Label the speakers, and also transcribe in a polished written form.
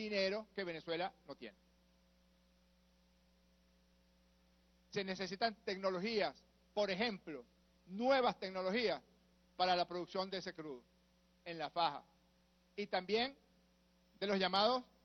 Speaker 1: minero que Venezuela no tiene. Se necesitan tecnologías, por ejemplo, nuevas tecnologías para la producción de ese crudo en la faja. Y también de los llamados